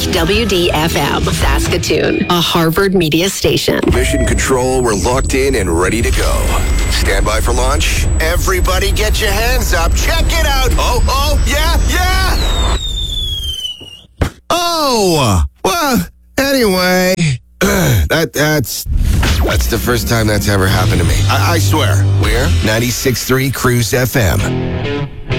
WDFM, Saskatoon, a Harvard media station. Mission Control, we're locked in and ready to go. Stand by for launch. Everybody get your hands up. Check it out. Oh, yeah. Oh, well, anyway, that's the first time that's ever happened to me. I swear. We're 96.3 Cruise FM.